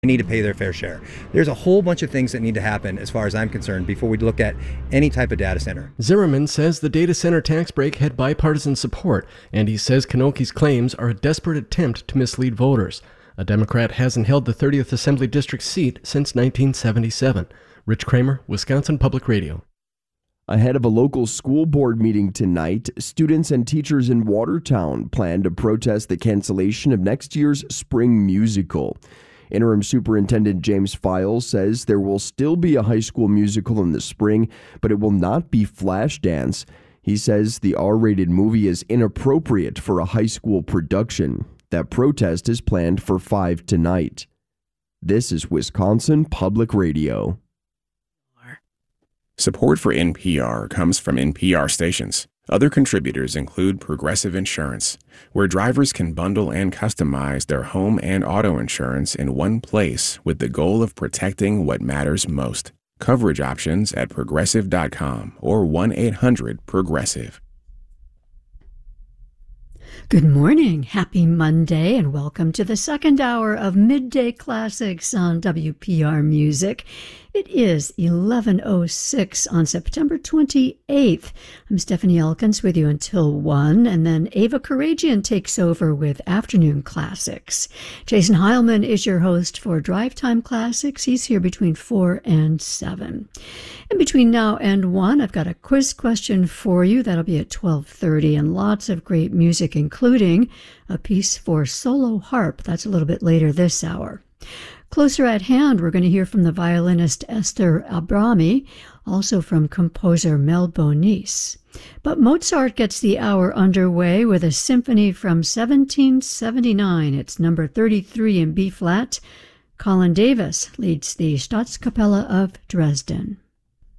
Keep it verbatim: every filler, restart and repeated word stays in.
need to pay their fair share. There's a whole bunch of things that need to happen, as far as I'm concerned, before we look at any type of data center. Zimmerman says the data center tax break had bipartisan support, and he says Knoche's claims are a desperate attempt to mislead voters. A Democrat hasn't held the thirtieth Assembly District seat since nineteen seventy-seven. Rich Kramer, Wisconsin Public Radio. Ahead of a local school board meeting tonight, students and teachers in Watertown plan to protest the cancellation of next year's spring musical. Interim Superintendent James Files says there will still be a high school musical in the spring, but it will not be Flashdance. He says the R-rated movie is inappropriate for a high school production. That protest is planned for five tonight. This is Wisconsin Public Radio. Support for N P R comes from N P R stations. Other contributors include Progressive Insurance, where drivers can bundle and customize their home and auto insurance in one place with the goal of protecting what matters most. Coverage options at progressive dot com or one eight hundred progressive. Good morning, happy Monday, and welcome to the second hour of Midday Classics on W P R Music. It is eleven oh six on September twenty-eighth. I'm Stephanie Elkins with you until one, and then Ava Karagian takes over with Afternoon Classics. Jason Heilman is your host for Drive Time Classics. He's here between four and seven. And between now and one, I've got a quiz question for you. That'll be at twelve thirty, and lots of great music, including a piece for solo harp. That's a little bit later this hour. Closer at hand, we're going to hear from the violinist Esther Abrami, also from composer Mel Bonis. But Mozart gets the hour underway with a symphony from seventeen seventy-nine. It's number thirty-three in B-flat. Colin Davis leads the Staatskapelle of Dresden.